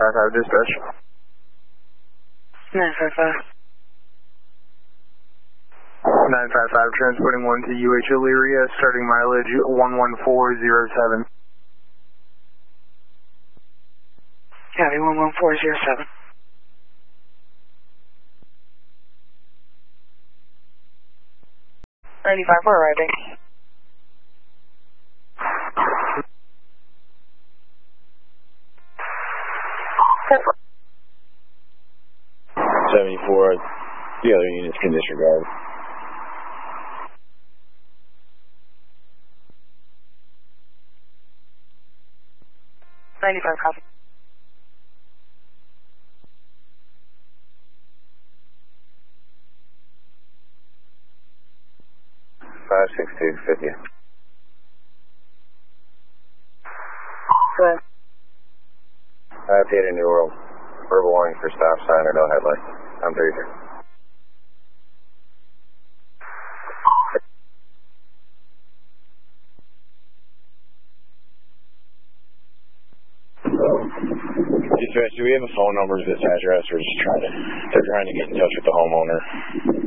955 dispatch. 955. 955 transporting 1 to UH Elyria, starting mileage 11407. Copy, 11407. 95, we're arriving. Perfect. 74, the other units can disregard. Copy. 56250. Go ahead. I have hit a New World. Verbal warning for stop sign or no headlight. I'm 33. Dispatch, do we have a phone number to this address? They're trying to get in touch with the homeowner.